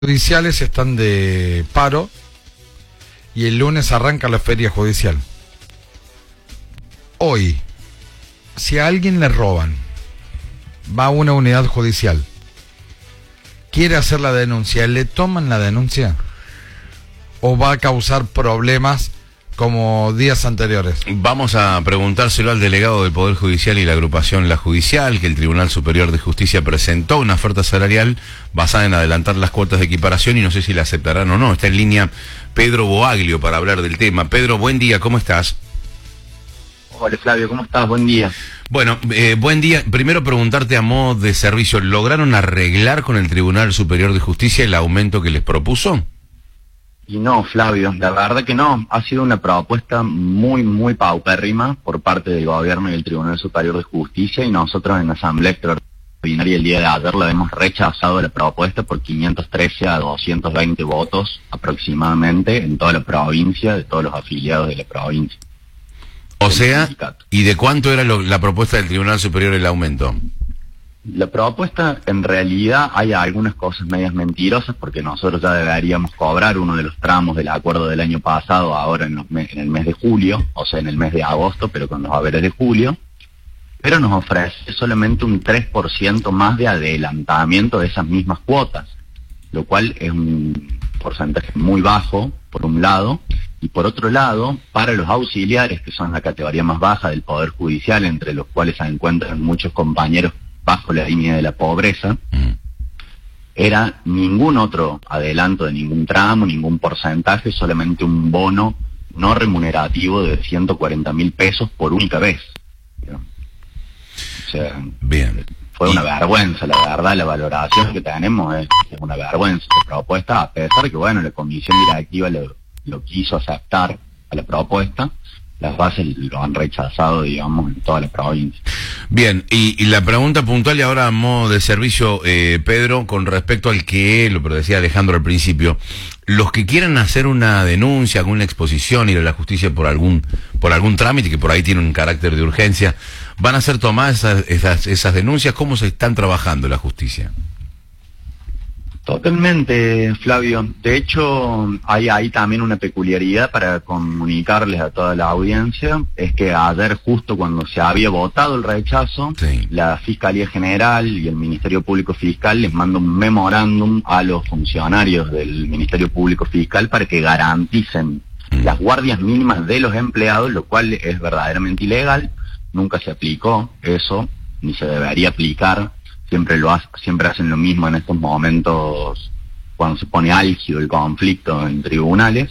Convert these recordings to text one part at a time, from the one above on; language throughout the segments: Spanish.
Judiciales están de paro y el lunes arranca la feria judicial. Hoy, si a alguien le roban, va a una unidad judicial, quiere hacer la denuncia, ¿le toman la denuncia? ¿O va a causar problemas como días anteriores? Vamos a preguntárselo al delegado del Poder Judicial y la agrupación La Judicial, que el Tribunal Superior de Justicia presentó una oferta salarial basada en adelantar las cuotas de equiparación y no sé si la aceptarán o no. Está en línea Pedro Boaglio para hablar del tema. Pedro, buen día, ¿cómo estás? Hola Flavio, ¿cómo estás? Buen día. Bueno, buen día. Primero preguntarte a modo de servicio, ¿lograron arreglar con el Tribunal Superior de Justicia el aumento que les propuso? Y no, Flavio, la verdad que no. Ha sido una propuesta muy paupérrima por parte del gobierno y del Tribunal Superior de Justicia, y nosotros en la Asamblea Extraordinaria el día de ayer la hemos rechazado la propuesta por 513 a 220 votos aproximadamente en toda la provincia, de todos los afiliados de la provincia. O sea, ¿y de cuánto era la propuesta del Tribunal Superior el aumento? La propuesta, en realidad, hay algunas cosas medias mentirosas, porque nosotros ya deberíamos cobrar uno de los tramos del acuerdo del año pasado, ahora en el mes de julio, o sea, en el mes de agosto, pero con los haberes de julio, pero nos ofrece solamente un 3% más de adelantamiento de esas mismas cuotas, lo cual es un porcentaje muy bajo, por un lado, y por otro lado, para los auxiliares, que son la categoría más baja del Poder Judicial, entre los cuales se encuentran muchos compañeros bajo la línea de la pobreza, era ningún otro adelanto de ningún tramo, ningún porcentaje, solamente un bono no remunerativo de 140.000 pesos por única vez. O sea, bien. Fue una vergüenza, la verdad, la valoración que tenemos es una vergüenza de propuesta, a pesar de que, bueno, la comisión directiva lo quiso aceptar a la propuesta. Las bases lo han rechazado, digamos, en toda la provincia. Bien, y la pregunta puntual y ahora a modo de servicio, Pedro, con respecto al que, lo decía Alejandro al principio, los que quieran hacer una denuncia, alguna exposición, ir a la justicia por algún trámite que por ahí tiene un carácter de urgencia, ¿van a ser tomadas esas denuncias? ¿Cómo se están trabajando la justicia? Totalmente, Flavio. De hecho, hay ahí también una peculiaridad para comunicarles a toda la audiencia, es que ayer, justo cuando se había votado el rechazo, sí, la Fiscalía General y el Ministerio Público Fiscal les manda un memorándum a los funcionarios del Ministerio Público Fiscal para que garanticen las guardias mínimas de los empleados, lo cual es verdaderamente ilegal. Nunca se aplicó eso, ni se debería aplicar. Siempre hacen lo mismo en estos momentos cuando se pone álgido el conflicto en tribunales.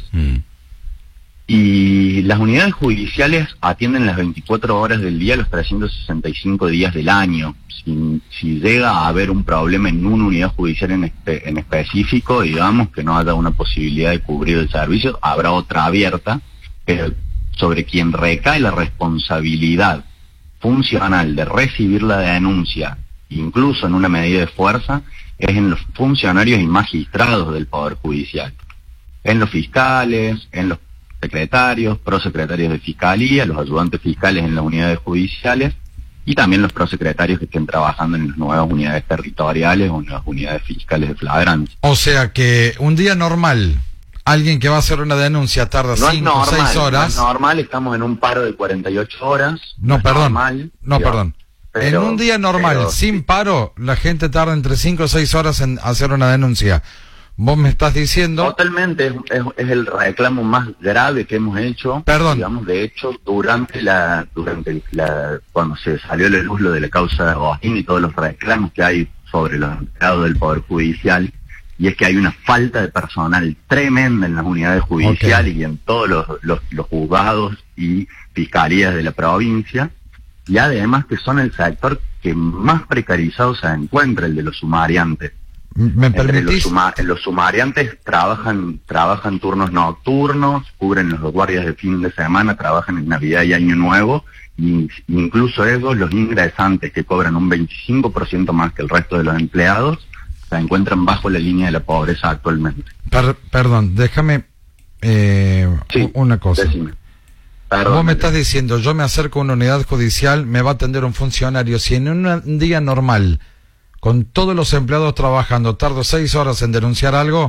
Y las unidades judiciales atienden las 24 horas del día, los 365 días del año. Si llega a haber un problema en una unidad judicial en específico, digamos que no haya una posibilidad de cubrir el servicio, habrá otra abierta, pero sobre quien recae la responsabilidad funcional de recibir la denuncia, incluso en una medida de fuerza, es en los funcionarios y magistrados del Poder Judicial, en los fiscales, en los secretarios, prosecretarios de fiscalía, los ayudantes fiscales en las unidades judiciales y también los prosecretarios que estén trabajando en las nuevas unidades territoriales o en las unidades fiscales de flagrancia. O sea que un día normal, alguien que va a hacer una denuncia tarda 5 o 6 horas. No es normal, estamos en un paro de 48 horas. Perdón. En un día normal, sin paro, la gente tarda entre 5 o 6 horas en hacer una denuncia. Vos me estás diciendo... Totalmente, es el reclamo más grave que hemos hecho. Perdón. Digamos, de hecho, cuando se salió a la luz lo de la causa de Agostín y todos los reclamos que hay sobre los empleados del Poder Judicial, y es que hay una falta de personal tremenda en las unidades judiciales y en todos los juzgados y fiscalías de la provincia. Y además que son el sector que más precarizado se encuentra, el de los sumariantes. ¿Me permitís? Los sumariantes trabajan turnos nocturnos, cubren los guardias de fin de semana, trabajan en Navidad y Año Nuevo, y incluso ellos, los ingresantes, que cobran un 25% más que el resto de los empleados, se encuentran bajo la línea de la pobreza actualmente. Perdón, déjame una cosa. Decime. Perdón, vos me estás diciendo, yo me acerco a una unidad judicial, me va a atender un funcionario. Si en un día normal con todos los empleados trabajando, tardo 6 horas en denunciar algo,